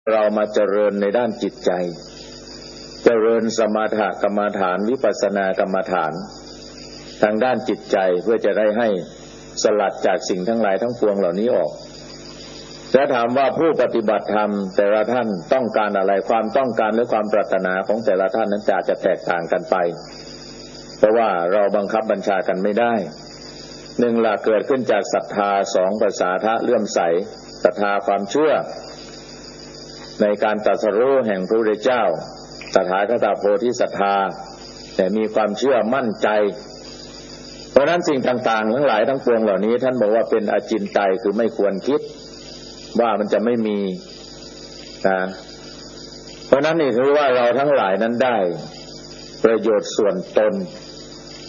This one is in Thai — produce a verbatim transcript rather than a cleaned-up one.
เรามาเจริญในด้านจิตใจเจริญสมถกรรมฐานวิปัสสนากรรมฐานทางด้านจิตใจเพื่อจะได้ให้สลัดจากสิ่งทั้งหลายทั้งปวงเหล่านี้ออกจะถามว่าผู้ปฏิบัติธรรมแต่ละท่านต้องการอะไรความต้องการหรือความปรารถนาของแต่ละท่านนั้นอาจจะแตกต่างกันไปเพราะว่าเราบังคับบัญชากันไม่ได้หนึ่งหลักเกิดขึ้นจากศรัทธาสองภาษาทะเลื่อมใสศรัทธาความเชื่อในการตรัสรู้แห่งพระพุทธเจ้าตถาคตโพธิศรัทธาแต่มีความเชื่อมั่นใจเพราะนั้นสิ่งต่างๆทั้งหลายทั้งปวงเหล่านี้ท่านบอกว่าเป็นอจินไตยคือไม่ควรคิดว่ามันจะไม่มีนะเพราะนั้นนี่คือว่าเราทั้งหลายนั้นได้ประโยชน์ส่วนตน